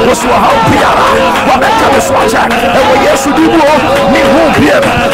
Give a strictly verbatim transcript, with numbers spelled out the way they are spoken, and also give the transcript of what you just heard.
was so how Piara, what I can swatch, and when yes, you do, me who be